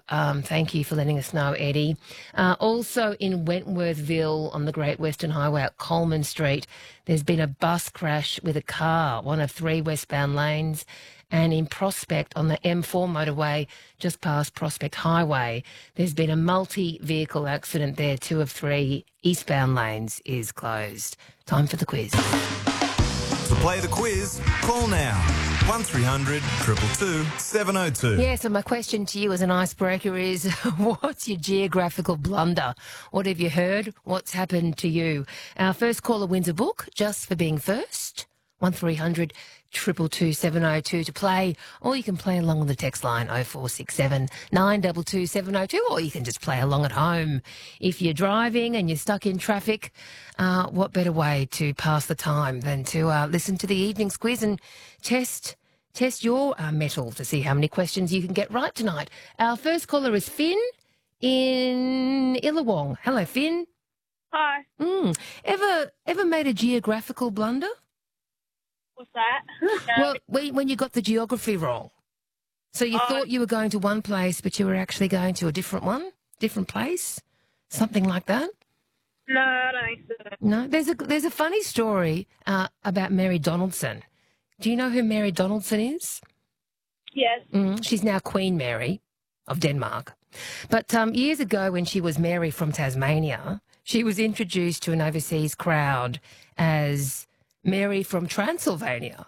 Thank you for letting us know, Eddie. Also in Wentworthville on the Great Western Highway at Coleman Street, there's been a bus crash with a car, one of three westbound lanes. And in Prospect on the M4 motorway, just past Prospect Highway, there's been a multi-vehicle accident there. Two of three eastbound lanes is closed. Time for the quiz. To play the quiz, call now. 1300 222 702. Yeah, so my question to you as an icebreaker is, what's your geographical blunder? What have you heard? What's happened to you? Our first caller wins a book just for being first. 1300 222 702 to play, or you can play along on the text line 0467 922 702, or you can just play along at home. If you're driving and you're stuck in traffic, what better way to pass the time than to listen to the evening's quiz and test your mettle to see how many questions you can get right tonight. Our first caller is Finn in Illawong. Hello, Finn. Hi. Ever made a geographical blunder? What's that? Well, when you got the geography wrong. So you thought you were going to one place, but you were actually going to a different one, different place, something like that? No, I don't think so. No? There's a funny story about Mary Donaldson. Do you know who Mary Donaldson is? Yes. She's now Queen Mary of Denmark. But years ago when she was Mary from Tasmania, she was introduced to an overseas crowd as Mary from Transylvania.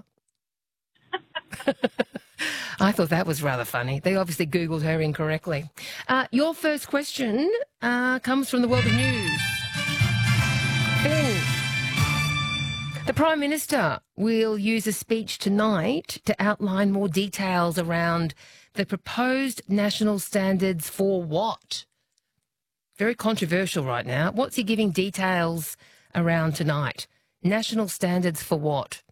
I thought that was rather funny. They obviously Googled her incorrectly. Your first question comes from the world of news. Ben, the Prime Minister will use a speech tonight to outline more details around the proposed national standards for what? Very controversial right now. What's he giving details around tonight? National standards for what?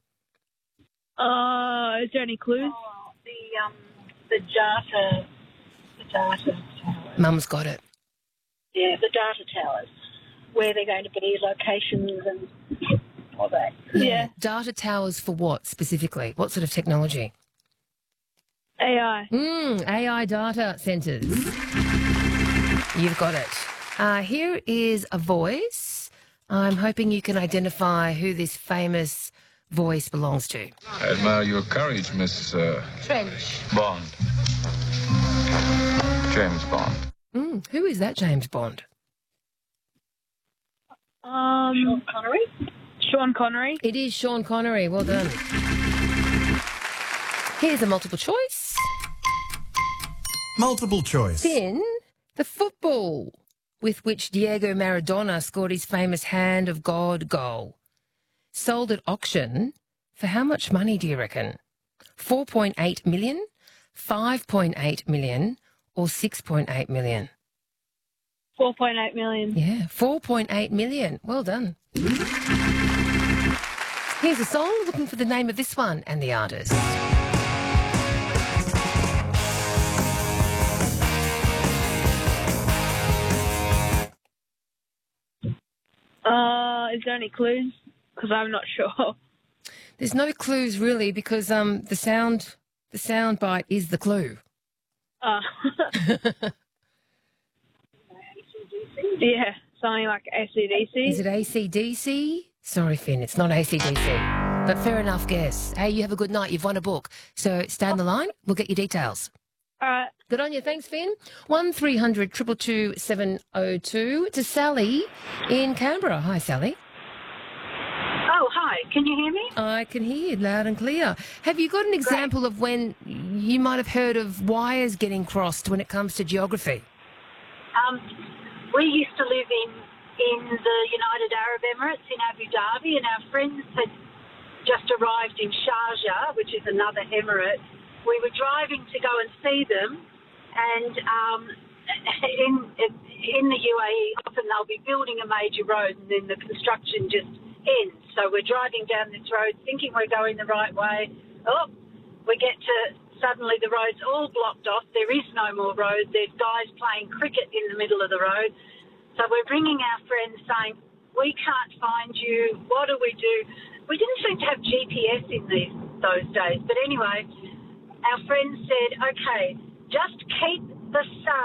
Is there any clues? The data towers. Mum's got it. Yeah, the data towers, where they're going to be, locations and all that. Yeah. Data towers for what specifically? What sort of technology? AI. AI data centres. You've got it. Here is a voice. I'm hoping you can identify who this famous voice belongs to. I admire your courage, Miss... Trench. Bond. James Bond. Who is that James Bond? Sean Connery? Sean Connery. It is Sean Connery. Well done. Here's a multiple choice. Multiple choice. Then the football with which Diego Maradona scored his famous Hand of God goal, sold at auction for how much money, do you reckon? 4.8 million, 5.8 million, or 6.8 million? 4.8 million. Yeah, 4.8 million. Well done. Here's a song, looking for the name of this one and the artist. Is there any clues? Because I'm not sure. There's no clues really because the sound bite is the clue. Yeah, something like AC/DC. Is it AC/DC? Sorry, Finn, it's not AC/DC. But fair enough guess. Hey, you have a good night. You've won a book. So stay on the line. We'll get your details. All right. Good on you. Thanks, Finn. 1300 222 702 to Sally in Canberra. Hi, Sally. Oh, hi. Can you hear me? I can hear you loud and clear. Have you got an example of when you might have heard of wires getting crossed when it comes to geography? We used to live in the United Arab Emirates in Abu Dhabi, and our friends had just arrived in Sharjah, which is another emirate. We were driving to go and see them, and in the UAE, often they'll be building a major road, and then the construction just ends. So we're driving down this road thinking we're going the right way. Oh, we get to suddenly the road's all blocked off. There is no more road. There's guys playing cricket in the middle of the road. So we're ringing our friends saying, we can't find you. What do we do? We didn't seem to have GPS in those days. But anyway, our friend said, okay, just keep the sun